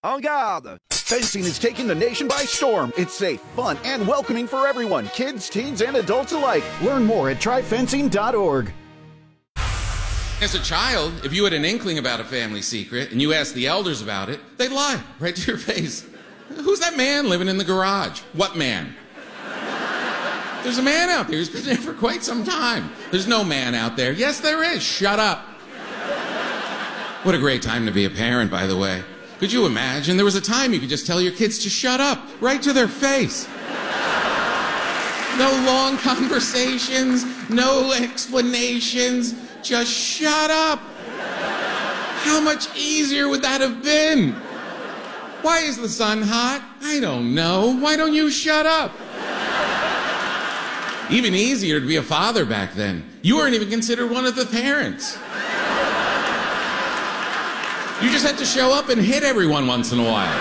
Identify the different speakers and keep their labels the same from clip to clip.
Speaker 1: En garde! Fencing is taking the nation by storm. It's safe, fun, and welcoming for everyone, kids, teens, and adults alike. Learn more at tryfencing.org.
Speaker 2: As a child, if you had an inkling about a family secret and you asked the elders about it, they'd lie right to your face. Who's that man living in the garage? What man? There's a man out there who's been there for quite some time. There's no man out there. Yes, there is. Shut up. What a great time to be a parent, by the way. Could you imagine? There was a time you could just tell your kids to shut up, right to their face. No long conversations, no explanations, just shut up. How much easier would that have been? Why is the sun hot? I don't know. Why don't you shut up? Even easier to be a father back then. You weren't even considered one of the parents. You just had to show up and hit everyone once in a while.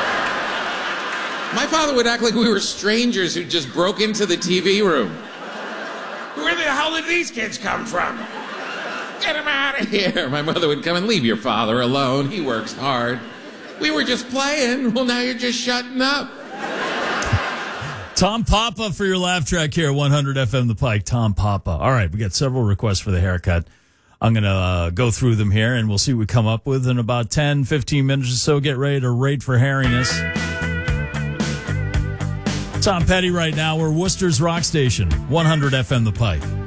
Speaker 2: My father would act like we were strangers who just broke into the TV room. Where the hell did these kids come from? Get them out of here. My mother would come and leave your father alone. He works hard. We were just playing. Well, now you're just shutting up.
Speaker 3: Tom Papa for your laugh track here, 100 FM The Pike. Tom Papa. All right, we got several requests for the haircut. I'm going to go through them here, and we'll see what we come up with in about 10, 15 minutes or so. Get ready to rate for hairiness. Tom Petty right now. We're Worcester's Rock Station, 100 FM The Pike.